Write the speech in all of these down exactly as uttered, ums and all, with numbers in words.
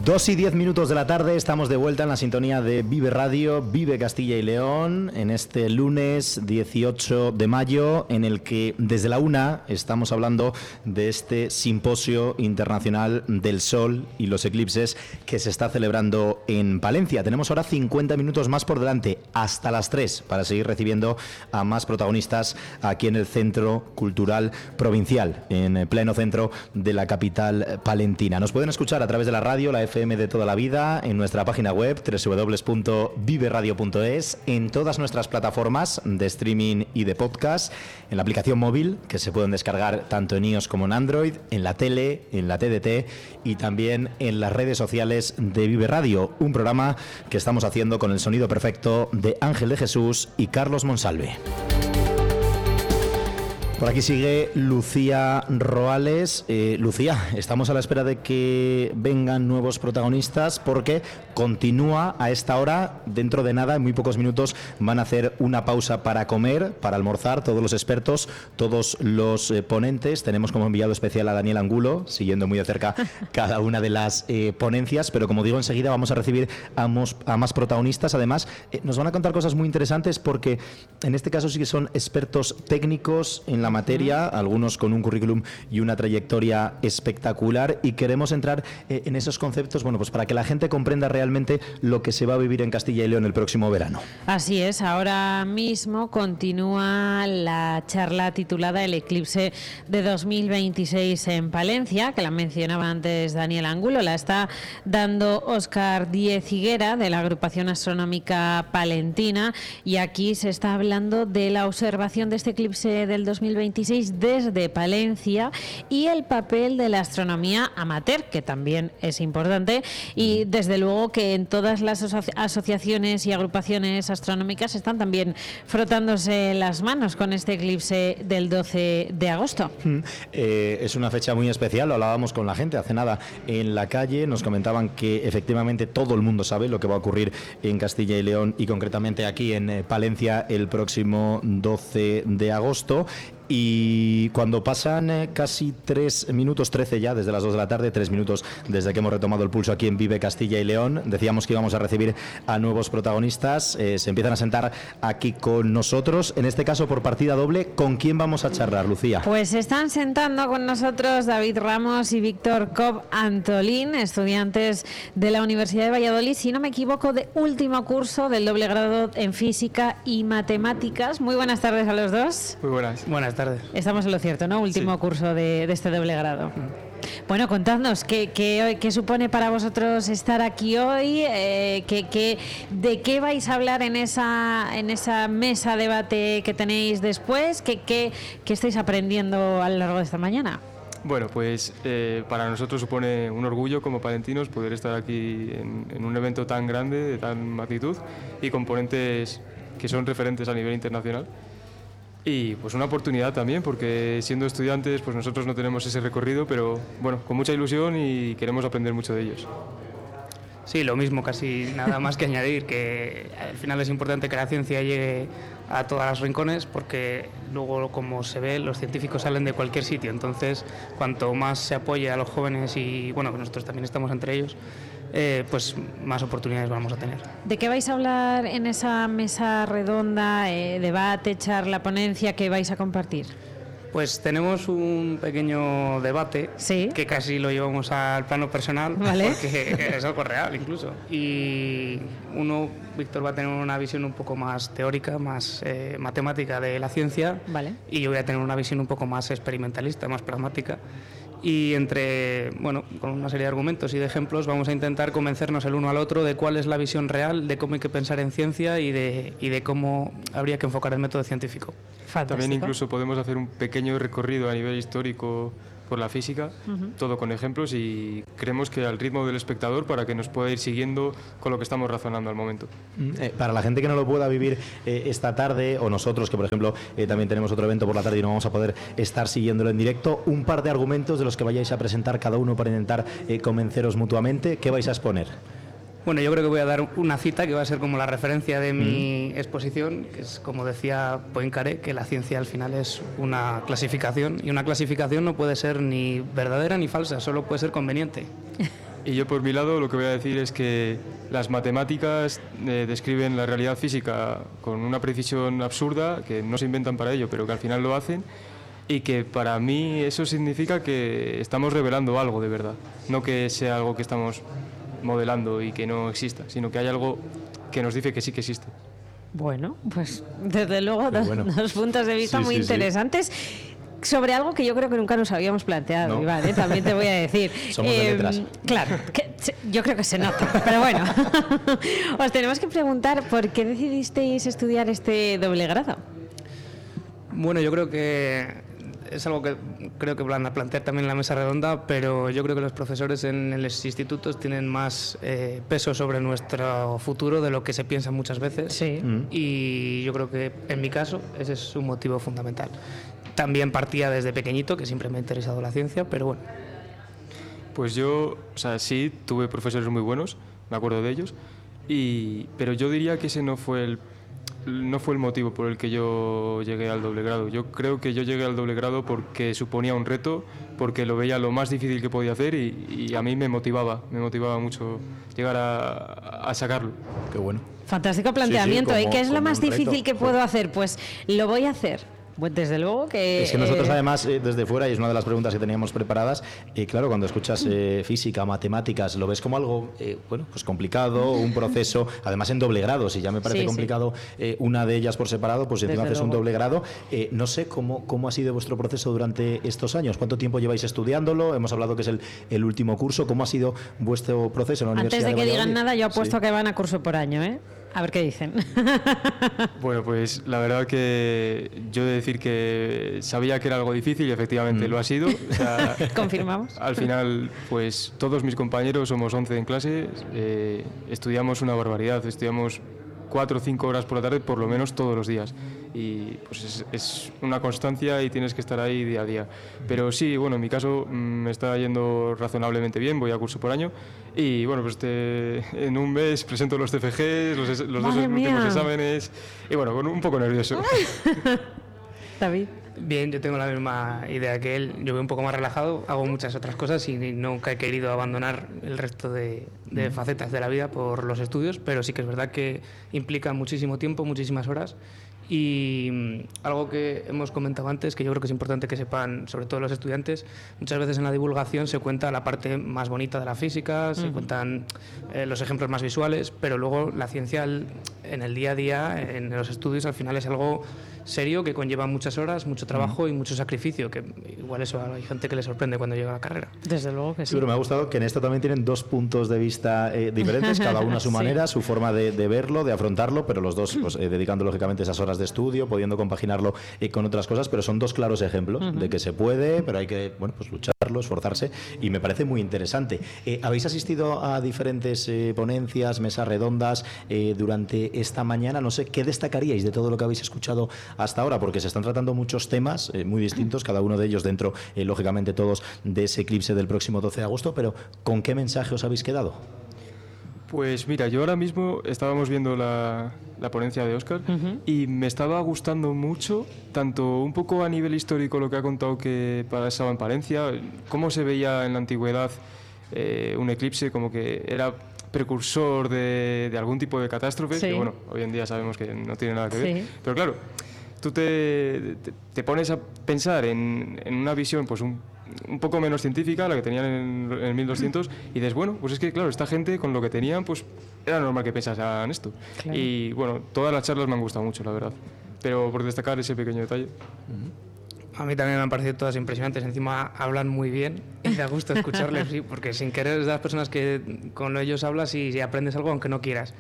Dos y diez minutos de la tarde, estamos de vuelta en la sintonía de Vive Radio, Vive Castilla y León, en este lunes dieciocho de mayo, en el que desde la una estamos hablando de este simposio internacional del Sol y los eclipses que se está celebrando en Palencia. Tenemos ahora cincuenta minutos más por delante, hasta las tres, para seguir recibiendo a más protagonistas aquí en el Centro Cultural Provincial, en pleno centro de la capital palentina. Nos pueden escuchar a través de la radio, la F M de toda la vida, en nuestra página web doble u doble u doble u punto vive radio punto es, en todas nuestras plataformas de streaming y de podcast, en la aplicación móvil que se pueden descargar tanto en iOS como en Android, en la tele, en la T D T y también en las redes sociales de Vive Radio, un programa que estamos haciendo con el sonido perfecto de Ángel de Jesús y Carlos Monsalve. Por aquí sigue Lucía Roales. Eh, Lucía, estamos a la espera de que vengan nuevos protagonistas porque continúa a esta hora, dentro de nada, en muy pocos minutos, van a hacer una pausa para comer, para almorzar, todos los expertos, todos los eh, ponentes. Tenemos como enviado especial a Daniel Angulo, siguiendo muy de cerca cada una de las eh, ponencias, pero como digo, enseguida vamos a recibir a, mos, a más protagonistas. Además, eh, nos van a contar cosas muy interesantes porque en este caso sí que son expertos técnicos en la materia, algunos con un currículum y una trayectoria espectacular, y queremos entrar eh, en esos conceptos, bueno, pues para que la gente comprenda realmente lo que se va a vivir en Castilla y León el próximo verano. Así es, ahora mismo continúa la charla titulada El eclipse de dos mil veintiséis en Palencia, que la mencionaba antes Daniel Angulo, la está dando Óscar Díez Higuera de la Agrupación Astronómica Palentina, y aquí se está hablando de la observación de este eclipse del dos mil veintiséis desde Palencia y el papel de la astronomía amateur, que también es importante, y desde luego que en todas las aso- asociaciones y agrupaciones astronómicas están también frotándose las manos con este eclipse del doce de agosto. Mm, eh, es una fecha muy especial, lo hablábamos con la gente hace nada en la calle, nos comentaban que efectivamente todo el mundo sabe lo que va a ocurrir en Castilla y León y concretamente aquí en eh, Palencia el próximo doce de agosto. Y cuando pasan eh, casi tres minutos, trece ya, desde las dos de la tarde, tres minutos desde que hemos retomado el pulso aquí en Vive Castilla y León, decíamos que íbamos a recibir a nuevos protagonistas, eh, se empiezan a sentar aquí con nosotros, en este caso por partida doble. ¿Con quién vamos a charlar, Lucía? Pues se están sentando con nosotros David Ramos y Víctor Cobb Antolín, estudiantes de la Universidad de Valladolid, si no me equivoco, de último curso del doble grado en Física y Matemáticas. Muy buenas tardes a los dos. Muy buenas. Buenas tardes. Estamos en lo cierto, ¿no? Último sí. curso de, de este doble grado. Mm. Bueno, contadnos, ¿qué, qué, qué supone para vosotros estar aquí hoy? Eh, ¿qué, qué, ¿De qué vais a hablar en esa, en esa mesa debate que tenéis después? ¿Qué, qué, qué estáis aprendiendo a lo largo de esta mañana? Bueno, pues eh, para nosotros supone un orgullo como palentinos poder estar aquí en, en un evento tan grande, de tan magnitud, y con ponentes que son referentes a nivel internacional. Y pues una oportunidad también, porque siendo estudiantes pues nosotros no tenemos ese recorrido, pero bueno, con mucha ilusión y queremos aprender mucho de ellos. Sí, lo mismo, casi nada más que añadir, que al final es importante que la ciencia llegue a todos los rincones, porque luego, como se ve, los científicos salen de cualquier sitio, entonces cuanto más se apoye a los jóvenes, y bueno, que nosotros también estamos entre ellos, Eh, pues más oportunidades vamos a tener. ¿De qué vais a hablar en esa mesa redonda, eh, debate, charla, ponencia que vais a compartir? Pues tenemos un pequeño debate, ¿sí?, que casi lo llevamos al plano personal, ¿vale?, porque es algo real incluso. Y uno, Víctor, va a tener una visión un poco más teórica, más eh, matemática de la ciencia, ¿vale?, y yo voy a tener una visión un poco más experimentalista, más pragmática. Y entre, bueno, con una serie de argumentos y de ejemplos vamos a intentar convencernos el uno al otro de cuál es la visión real, de cómo hay que pensar en ciencia y de, y de cómo habría que enfocar el método científico. Fantástico. También incluso podemos hacer un pequeño recorrido a nivel histórico por la física, uh-huh. todo con ejemplos, y creemos que al ritmo del espectador, para que nos pueda ir siguiendo con lo que estamos razonando al momento. Eh, para la gente que no lo pueda vivir eh, esta tarde, o nosotros que por ejemplo eh, también tenemos otro evento por la tarde y no vamos a poder estar siguiéndolo en directo, un par de argumentos de los que vayáis a presentar cada uno para intentar eh, convenceros mutuamente. ¿Qué vais a exponer? Bueno, yo creo que voy a dar una cita que va a ser como la referencia de mi mm. exposición, que es, como decía Poincaré, que la ciencia al final es una clasificación, y una clasificación no puede ser ni verdadera ni falsa, solo puede ser conveniente. Y yo por mi lado lo que voy a decir es que las matemáticas eh, describen la realidad física con una precisión absurda, que no se inventan para ello, pero que al final lo hacen, y que para mí eso significa que estamos revelando algo de verdad, no que sea algo que estamos modelando y que no exista, sino que hay algo que nos dice que sí que existe. Bueno, pues desde luego dos, bueno. dos puntos de vista Sí, muy sí, interesantes. Sí. Sobre algo que yo creo que nunca nos habíamos planteado, ¿no? Iván, ¿eh? También te voy a decir. Somos de letras. Eh, claro, que se, yo creo que se nota, pero bueno. Os tenemos que preguntar por qué decidisteis estudiar este doble grado. Bueno, yo creo que es algo que creo que van a plantear también en la mesa redonda, pero yo creo que los profesores en los institutos tienen más eh, peso sobre nuestro futuro de lo que se piensa muchas veces. Sí. Mm. Y yo creo que en mi caso ese es un motivo fundamental. También partía desde pequeñito, que siempre me ha interesado la ciencia, pero bueno. Pues yo, o sea, sí, tuve profesores muy buenos, me acuerdo de ellos, y, pero yo diría que ese no fue el no fue el motivo por el que yo llegué al doble grado. Yo creo que yo llegué al doble grado porque suponía un reto, porque lo veía lo más difícil que podía hacer y, y a mí me motivaba, me motivaba mucho llegar a, a sacarlo. Qué bueno. Fantástico planteamiento. Sí, sí, como, ¿Y qué es lo más difícil reto. que puedo hacer? Pues lo voy a hacer. Pues desde luego que... Es que nosotros además, eh, desde fuera, y es una de las preguntas que teníamos preparadas, y eh, claro, cuando escuchas eh, física, matemáticas, lo ves como algo, eh, bueno, pues complicado, un proceso, además en doble grado, si ya me parece sí, complicado sí. Eh, una de ellas por separado, pues encima Desde haces luego. un doble grado. Eh, no sé cómo, cómo ha sido vuestro proceso durante estos años, cuánto tiempo lleváis estudiándolo, hemos hablado que es el, el último curso, ¿cómo ha sido vuestro proceso en la Antes Universidad de que de digan Valladolid? nada, yo apuesto Sí. que van a curso por año, ¿eh? A ver qué dicen. Bueno, pues la verdad que yo he de decir que sabía que era algo difícil y efectivamente mm. lo ha sido. O sea, confirmamos. Al final, pues todos mis compañeros, somos once en clase, eh, estudiamos una barbaridad, estudiamos cuatro o cinco horas por la tarde por lo menos todos los días y pues es, es una constancia y tienes que estar ahí día a día, pero sí, bueno, en mi caso me está yendo razonablemente bien, voy a curso por año y bueno, pues este, en un mes presento los T F Gs, los, los dos últimos exámenes y bueno, con un poco nervioso. David. Bien, yo tengo la misma idea que él. Yo voy un poco más relajado, hago muchas otras cosas y nunca he querido abandonar el resto de, de facetas de la vida por los estudios, pero sí que es verdad que implica muchísimo tiempo, muchísimas horas. Y algo que hemos comentado antes, que yo creo que es importante que sepan, sobre todo los estudiantes, muchas veces en la divulgación se cuenta la parte más bonita de la física, se uh-huh. cuentan eh, los ejemplos más visuales, pero luego la ciencia en el día a día, en los estudios, al final es algo serio que conlleva muchas horas, mucho trabajo uh-huh. y mucho sacrificio, que igual eso hay gente que le sorprende cuando llega a la carrera. Desde luego que sí. Sí, pero me ha gustado que en esto también tienen dos puntos de vista eh, diferentes, cada uno a su sí. manera, su forma de, de verlo, de afrontarlo, pero los dos pues, eh, dedicando lógicamente esas horas de estudio, pudiendo compaginarlo eh, con otras cosas, pero son dos claros ejemplos uh-huh. de que se puede, pero hay que bueno, pues lucharlo, esforzarse, y me parece muy interesante. Eh, ¿Habéis asistido a diferentes eh, ponencias, mesas redondas eh, durante esta mañana? No sé, ¿qué destacaríais de todo lo que habéis escuchado hasta ahora? Porque se están tratando muchos temas eh, muy distintos, cada uno de ellos dentro, eh, lógicamente todos, de ese eclipse del próximo doce de agosto, pero ¿con qué mensaje os habéis quedado? Pues mira, yo ahora mismo estábamos viendo la, la ponencia de Óscar uh-huh. y me estaba gustando mucho, tanto un poco a nivel histórico lo que ha contado que pasaba en Palencia, cómo se veía en la antigüedad eh, un eclipse como que era precursor de, de algún tipo de catástrofe, sí. que bueno, hoy en día sabemos que no tiene nada que ver, sí. pero claro, tú te, te, te pones a pensar en, en una visión pues un un poco menos científica, la que tenían en, en el mil doscientos, y dices, bueno, pues es que claro, esta gente con lo que tenían, pues era normal que pensaran esto. Claro. Y bueno, todas las charlas me han gustado mucho, la verdad. Pero por destacar ese pequeño detalle. A mí también me han parecido todas impresionantes. Encima hablan muy bien y da gusto escucharles, sí, porque sin querer es de las personas que con ellos hablas y, y aprendes algo aunque no quieras.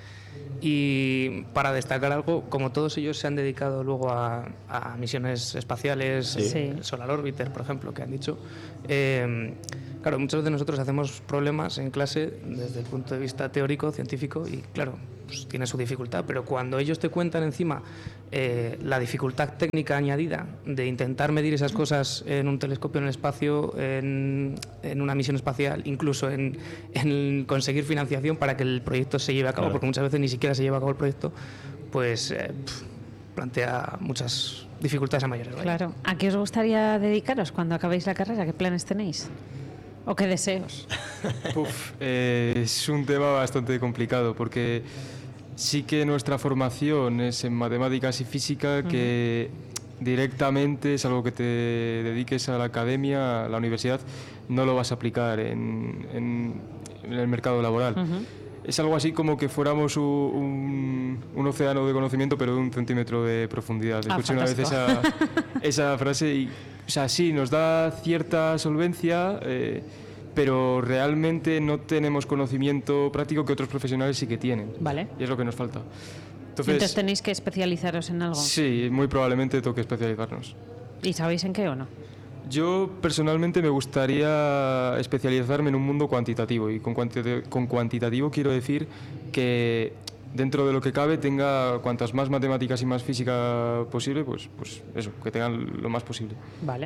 Y para destacar algo, como todos ellos se han dedicado luego a, a misiones espaciales, sí. Solar Orbiter, por ejemplo, que han dicho, eh, claro, muchos de nosotros hacemos problemas en clase desde el punto de vista teórico, científico, y claro, pues tiene su dificultad, pero cuando ellos te cuentan encima eh, la dificultad técnica añadida de intentar medir esas cosas en un telescopio en el espacio, en, en una misión espacial, incluso en, en conseguir financiación para que el proyecto se lleve a cabo, claro. porque muchas veces ni siquiera se lleva a cabo el proyecto, pues eh, pff, plantea muchas dificultades a mayores. ¿Vale? Claro. ¿A qué os gustaría dedicaros cuando acabéis la carrera? ¿Qué planes tenéis? ¿O qué deseos? Uf, eh, es un tema bastante complicado porque sí que nuestra formación es en matemáticas y física, que uh-huh. directamente es algo que te dediques a la academia, a la universidad, no lo vas a aplicar en, en, en el mercado laboral. Uh-huh. Es algo así como que fuéramos un, un, un océano de conocimiento, pero de un centímetro de profundidad. Ah, Escuché una vez esa, esa frase y, o sea, sí, nos da cierta solvencia, eh, pero realmente no tenemos conocimiento práctico que otros profesionales sí que tienen. Vale. Y es lo que nos falta. Entonces, Entonces tenéis que especializaros en algo. Sí, muy probablemente toque especializarnos. ¿Y sabéis en qué o no? Yo personalmente me gustaría especializarme en un mundo cuantitativo, y con, cuanti- con cuantitativo quiero decir que dentro de lo que cabe tenga cuantas más matemáticas y más física posible, pues, pues eso, que tengan lo más posible. Vale.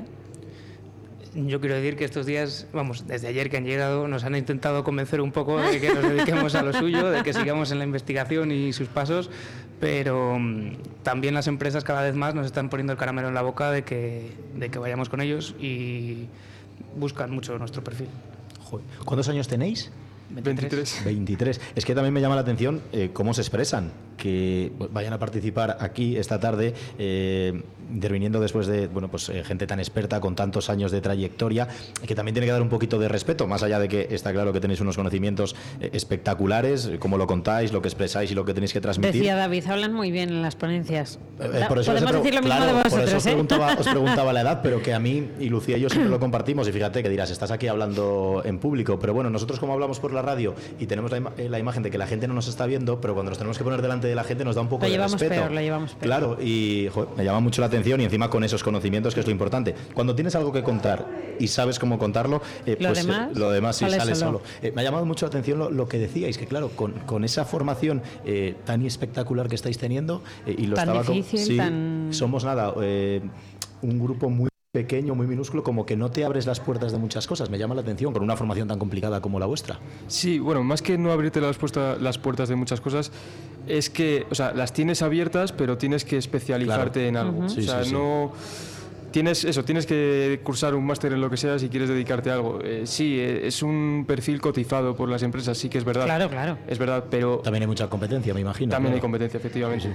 Yo quiero decir que estos días, vamos, desde ayer que han llegado, nos han intentado convencer un poco de que nos dediquemos a lo suyo, de que sigamos en la investigación y sus pasos, pero um, también las empresas cada vez más nos están poniendo el caramelo en la boca de que, de que vayamos con ellos y buscan mucho nuestro perfil. Joder. ¿Cuántos años tenéis? veintitrés. veintitrés. Es que también me llama la atención eh, cómo se expresan, que vayan a participar aquí esta tarde, eh, interviniendo después de bueno pues eh, gente tan experta con tantos años de trayectoria, que también tiene que dar un poquito de respeto, más allá de que está claro que tenéis unos conocimientos eh, espectaculares, como lo contáis, lo que expresáis y lo que tenéis que transmitir. Decía David, hablan muy bien en las ponencias. Eh, por eso Podemos pre- decir lo mismo claro, de vosotros, por eso os ¿eh? preguntaba, os preguntaba la edad, pero que a mí y Lucía y yo siempre lo compartimos, y fíjate que dirás, estás aquí hablando en público, pero bueno, nosotros como hablamos por la radio y tenemos la, ima- la imagen de que la gente no nos está viendo, pero cuando nos tenemos que poner delante de la gente nos da un poco lo de llevamos respeto. peor, lo llevamos peor. Claro, y joder, me llama mucho la atención, y encima con esos conocimientos, que es lo importante. Cuando tienes algo que contar y sabes cómo contarlo, eh, lo, pues demás, eh, lo demás sí sale sale solo. solo. Eh, me ha llamado mucho la atención lo, lo que decíais, que claro, con, con esa formación eh, tan espectacular que estáis teniendo, eh, y lo Tan estaba com- difícil, sí, tan- somos nada, eh, un grupo muy pequeño, muy minúsculo, como que no te abres las puertas de muchas cosas. Me llama la atención con una formación tan complicada como la vuestra. Sí, bueno, más que no abrirte las, puesta, las puertas de muchas cosas, es que, o sea, las tienes abiertas, pero tienes que especializarte Claro. en algo. Uh-huh. O sea, Sí, sí, sí. no... Tienes eso, tienes que cursar un máster en lo que sea si quieres dedicarte a algo. Eh, sí, eh, es un perfil cotizado por las empresas, sí que es verdad. Claro, claro. Es verdad, pero También hay mucha competencia, me imagino. también claro. hay competencia, efectivamente.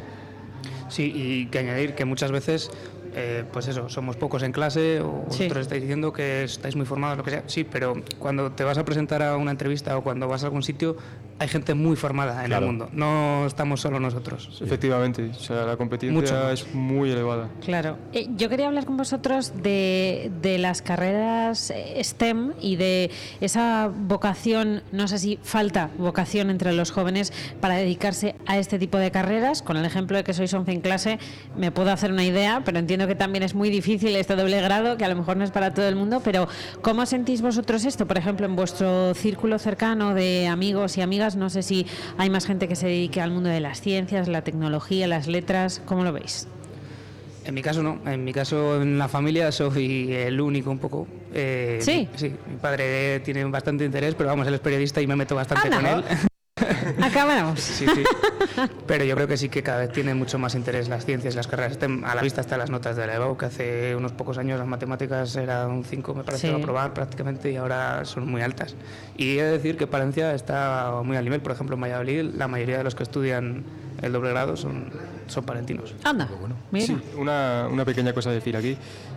Sí, y que añadir que muchas veces, eh, pues eso, somos pocos en clase, o Sí. vosotros estáis diciendo que estáis muy formados, lo que sea. Sí, pero cuando te vas a presentar a una entrevista o cuando vas a algún sitio, hay gente muy formada en Claro. el mundo. No estamos solo nosotros. Efectivamente, o sea, la competencia Mucho más. es muy elevada. Claro. Eh, yo quería hablar con vosotros de, de las carreras eh, STEM y de esa vocación, no sé si falta vocación entre los jóvenes para dedicarse a este tipo de carreras. Con el ejemplo de que sois once en clase, me puedo hacer una idea, pero entiendo que también es muy difícil este doble grado, que a lo mejor no es para todo el mundo, pero ¿cómo sentís vosotros esto? Por ejemplo, en vuestro círculo cercano de amigos y amigas, no sé si hay más gente que se dedique al mundo de las ciencias, la tecnología, las letras, ¿cómo lo veis? En mi caso no, en mi caso en la familia soy el único un poco. Eh, ¿Sí? Sí, mi padre tiene bastante interés, pero vamos, él es periodista y me meto bastante Anda. con él. Acabamos. Sí, sí. Pero yo creo que sí que cada vez tienen mucho más interés las ciencias, las carreras. STEM. A la vista están las notas de la EBAU, que hace unos pocos años las matemáticas eran un cinco, me parece, Sí. a aprobar prácticamente, y ahora son muy altas. Y he de decir que Palencia está muy al nivel. Por ejemplo, en Valladolid, la mayoría de los que estudian el doble grado son, son palentinos. Anda, mira. Sí, una, una pequeña cosa a decir aquí.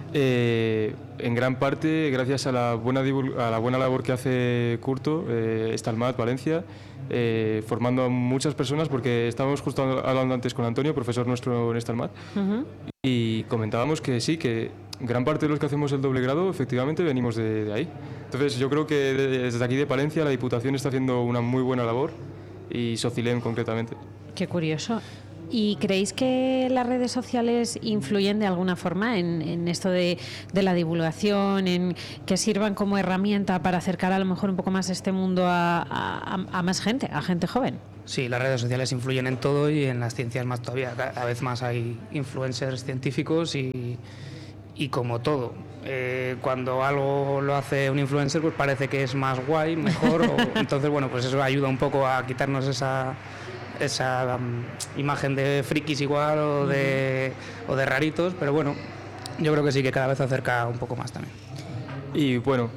Eh, en gran parte, gracias a la buena, divul- a la buena labor que hace Curto, eh, Estalmat, Valencia, eh, formando a muchas personas, porque estábamos justo hablando antes con Antonio, profesor nuestro en Estalmat, Ujú. y comentábamos que sí, que gran parte de los que hacemos el doble grado efectivamente venimos de, de ahí. Entonces yo creo que desde aquí de Palencia la Diputación está haciendo una muy buena labor, y Socilem concretamente. Qué curioso. ¿Y creéis que las redes sociales influyen de alguna forma en, en esto de, de la divulgación, en que sirvan como herramienta para acercar a lo mejor un poco más este mundo a, a, a más gente, a gente joven? Sí, las redes sociales influyen en todo y en las ciencias más todavía. Cada vez más hay influencers científicos y, y como todo, eh, cuando algo lo hace un influencer, pues parece que es más guay, mejor. o, entonces, bueno, pues eso ayuda un poco a quitarnos esa... esa um, imagen de frikis igual o de, o de raritos, pero bueno, yo creo que sí que cada vez acerca un poco más también. Y bueno,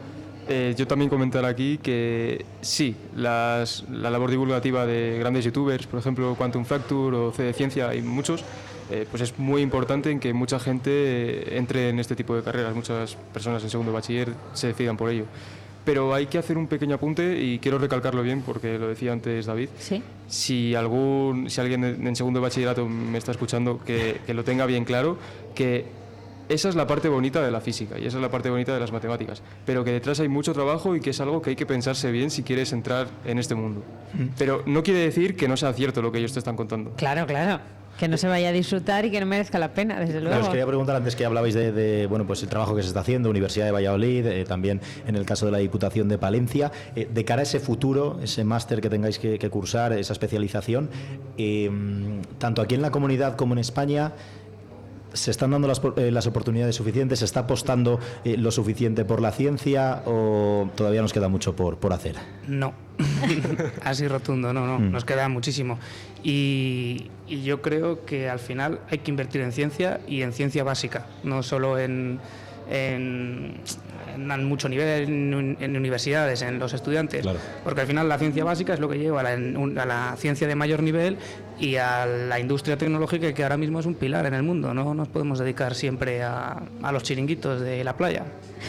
Eh, yo también comentar aquí que sí, las, la labor divulgativa de grandes youtubers, por ejemplo Quantum Fracture o C de Ciencia, hay muchos, eh, pues es muy importante en que mucha gente entre en este tipo de carreras, muchas personas en segundo de bachiller se decidan por ello. Pero hay que hacer un pequeño apunte y quiero recalcarlo bien porque lo decía antes David. ¿Sí? Si, algún, si alguien en segundo de bachillerato me está escuchando, que, que lo tenga bien claro, que esa es la parte bonita de la física y esa es la parte bonita de las matemáticas, pero que detrás hay mucho trabajo y que es algo que hay que pensarse bien si quieres entrar en este mundo. Mm. Pero no quiere decir que no sea cierto lo que ellos te están contando. Claro, claro. Que no se vaya a disfrutar y que no merezca la pena, desde luego. Claro, os quería preguntar antes que hablabais de, de bueno, pues el trabajo que se está haciendo, Universidad de Valladolid, eh, también en el caso de la Diputación de Palencia, eh, de cara a ese futuro, ese máster que tengáis que, que cursar, esa especialización, eh, tanto aquí en la comunidad como en España, ¿se están dando las, eh, las oportunidades suficientes? ¿Se está apostando eh, lo suficiente por la ciencia o todavía nos queda mucho por, por hacer? No, así rotundo, no, no, mm. nos queda muchísimo. Y, y yo creo que al final hay que invertir en ciencia y en ciencia básica, no solo en, en, en mucho nivel en, en universidades, en los estudiantes, claro. Porque al final la ciencia básica es lo que lleva a la, a la ciencia de mayor nivel y a la industria tecnológica, que ahora mismo es un pilar en el mundo. No nos podemos dedicar siempre a, a los chiringuitos de la playa.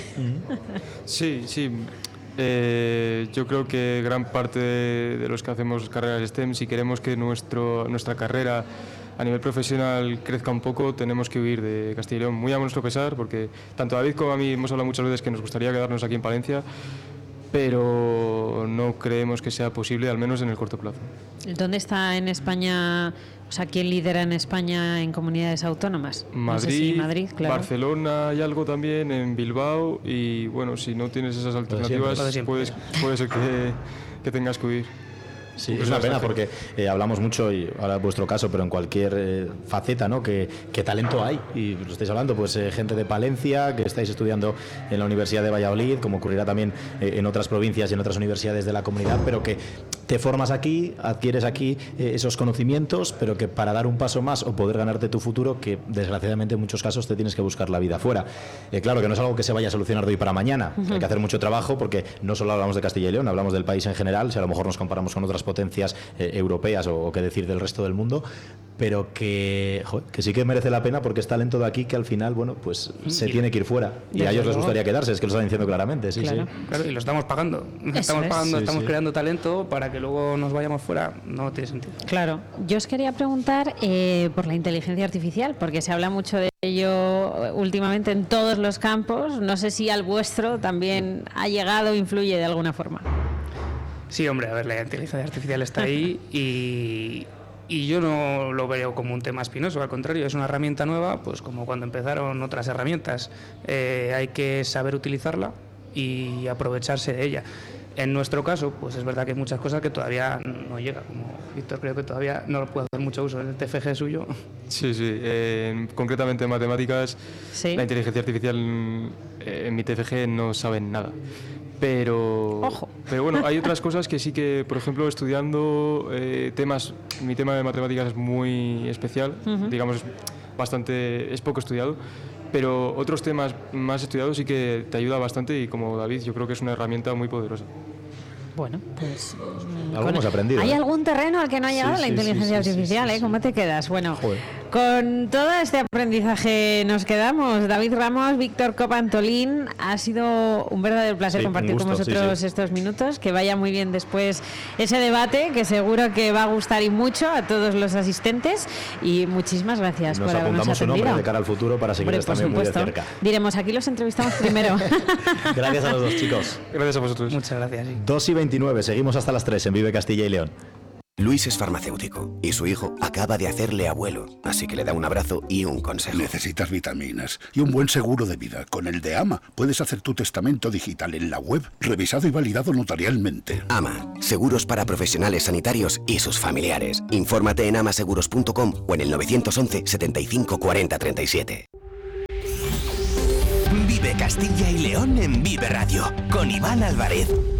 Sí, sí. Eh, yo creo que gran parte de, de los que hacemos carreras STEM, si queremos que nuestro, nuestra carrera a nivel profesional crezca un poco, tenemos que huir de Castilla y León, muy a nuestro pesar, porque tanto David como a mí hemos hablado muchas veces que nos gustaría quedarnos aquí en Palencia, pero no creemos que sea posible, al menos en el corto plazo. ¿Dónde está en España, o sea, quién lidera en España en comunidades autónomas? Madrid, no sé si Madrid, claro. Barcelona hay algo también, en Bilbao, y bueno, si no tienes esas alternativas, puedes, puede ser que, que tengas que huir. Sí, es una pena porque eh, hablamos mucho, y ahora en vuestro caso, pero en cualquier eh, faceta, ¿no? Que, que talento hay, y lo estáis hablando, pues eh, gente de Palencia, que estáis estudiando en la Universidad de Valladolid, como ocurrirá también eh, en otras provincias y en otras universidades de la comunidad, pero que te formas aquí, adquieres aquí eh, esos conocimientos, pero que para dar un paso más o poder ganarte tu futuro, que desgraciadamente en muchos casos te tienes que buscar la vida fuera. Eh, claro que no es algo que se vaya a solucionar de hoy para mañana, uh-huh. Hay que hacer mucho trabajo porque no solo hablamos de Castilla y León, hablamos del país en general, si a lo mejor nos comparamos con otras potencias eh, europeas o, o qué decir del resto del mundo, pero que, joder, que sí que merece la pena porque es talento de aquí que al final, bueno, pues se tiene que ir fuera y a ellos les gustaría quedarse, es que lo están diciendo claramente, sí, claro. sí. Claro, y lo estamos pagando, Eso estamos es. pagando, sí, estamos sí. creando talento para que luego nos vayamos fuera, no tiene sentido. Claro, yo os quería preguntar eh, por la inteligencia artificial, porque se habla mucho de ello últimamente en todos los campos, no sé si al vuestro también ha llegado o influye de alguna forma. Sí, hombre, a ver, la inteligencia artificial está ahí y, y yo no lo veo como un tema espinoso, al contrario, es una herramienta nueva, pues como cuando empezaron otras herramientas. Eh, hay que saber utilizarla y aprovecharse de ella. En nuestro caso, pues es verdad que hay muchas cosas que todavía no llega, como Víctor creo que todavía no lo puede hacer mucho uso en el T F G suyo. Sí, sí, eh, concretamente en matemáticas, ¿sí? La inteligencia artificial eh, en mi T F G no saben nada. Pero, Ojo. pero bueno, hay otras cosas que sí que, por ejemplo, estudiando eh, temas, mi tema de matemáticas es muy especial, uh-huh. digamos, es bastante, es poco estudiado, pero otros temas más estudiados sí que te ayuda bastante y como David, yo creo que es una herramienta muy poderosa. Bueno, pues... Algo hemos aprendido. ¿Hay ¿eh? algún terreno al que no ha llegado sí, la sí, inteligencia sí, sí, artificial? sí, sí, ¿eh? ¿Cómo sí. te quedas? Bueno, Joder. Con todo este aprendizaje nos quedamos. David Ramos, Víctor Copantolín, ha sido un verdadero placer sí, compartir gusto, con vosotros sí, sí. estos minutos. Que vaya muy bien después ese debate, que seguro que va a gustar y mucho a todos los asistentes. Y muchísimas gracias nos por habernos atendido. Nos apuntamos su nombre de cara al futuro para seguirles también muy de cerca. Diremos, aquí los entrevistamos primero. Gracias a los dos, chicos. Gracias a vosotros. Muchas gracias. Sí. dos y veintinueve, seguimos hasta las tres en Vive Castilla y León. Luis es farmacéutico y su hijo acaba de hacerle abuelo, así que le da un abrazo y un consejo. Necesitas vitaminas y un buen seguro de vida. Con el de AMA puedes hacer tu testamento digital en la web, revisado y validado notarialmente. AMA, seguros para profesionales sanitarios y sus familiares. Infórmate en amaseguros punto com o en el nueve once, setenta y cinco, cuarenta, treinta y siete. Vive Castilla y León en Vive Radio, con Iván Álvarez.